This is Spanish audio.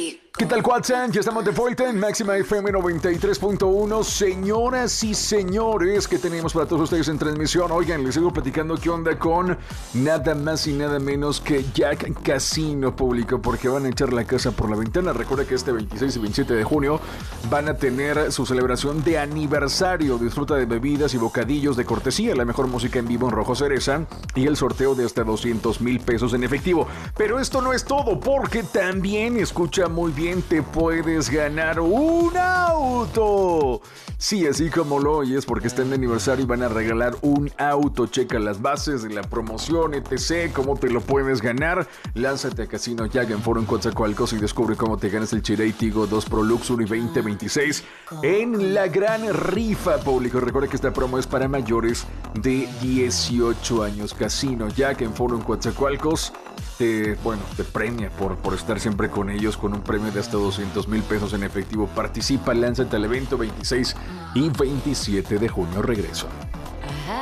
¿Qué tal, Watson? Ya estamos de vuelta en Máxima FM 93.1. Señoras y señores, ¿qué tenemos para todos ustedes en transmisión? Oigan, les sigo platicando qué onda con nada más y nada menos que Jack Casino, público, porque van a echar la casa por la ventana. Recuerda que este 26 y 27 de junio van a tener su celebración de aniversario. Disfruta de bebidas y bocadillos de cortesía, la mejor música en vivo en Rojo Cereza y el sorteo de hasta 200,000 pesos en efectivo. Pero esto no es todo, porque también, escucha muy bien, te puedes ganar un auto. Sí, así como lo oyes, porque están de aniversario y van a regalar un auto. Checa las bases de la promoción, etc. Cómo te lo puedes ganar. Lánzate a Casino Jack en Foro en Coatzacoalcos y descubre cómo te ganas el Chery Tiggo 2 Pro Luxury 2026 en la gran rifa, público. Recuerda que esta promo es para mayores de 18 años. Casino Jack en Foro en Coatzacoalcos te premia por estar siempre con ellos, con un premio de hasta 200,000 pesos en efectivo. Participa, lánzate al evento 26 y 27 de junio. Regreso.